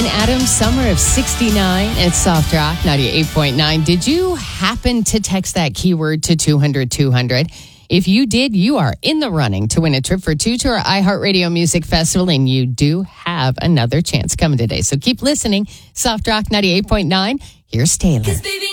Bryan Adams, Summer of 69 at Soft Rock 98.9. Did you happen to text that keyword to 200-200? If you did, you are in the running to win a trip for two to our iHeartRadio Music Festival, and you do have another chance coming today. So keep listening. Soft Rock 98.9. Here's Taylor. 'Cause baby,